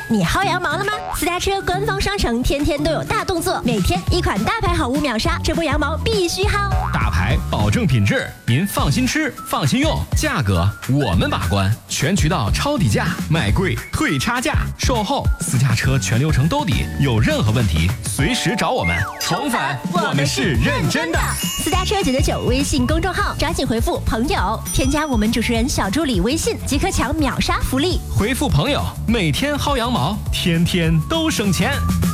你薅羊毛了吗？私家车官方商城天天都有大动作，每天一款大牌好物秒杀，这波羊毛必须薅。 大牌保证品质，您放心吃，放心用，价格我们把关，全渠道抄底价，买贵退差价，售后私家车全流程兜底，有任何问题随时找我们。重返，我们是认真的。 私家车999微信公众号，抓紧回复朋友，添加我们主持人小助理微信，即可抢秒杀福利。 回复朋友，每天薅羊毛，天天都省钱。